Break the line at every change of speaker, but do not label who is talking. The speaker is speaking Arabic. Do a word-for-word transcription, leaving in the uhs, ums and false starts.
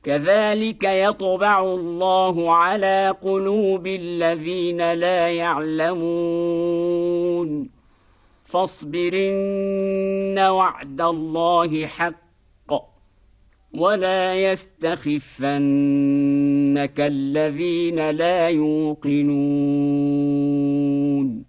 كذلك يطبع الله على قلوب الذين لا يعلمون فاصبر إن وعد الله حق ولا يستخفنك الذين لا يوقنون